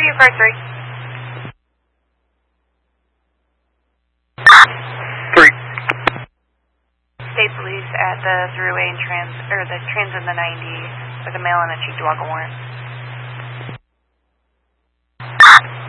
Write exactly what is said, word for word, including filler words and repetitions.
you, car three. Three. State police at the thruway and trans, or the trans in the ninety with a male and a Cheektowaga warrant.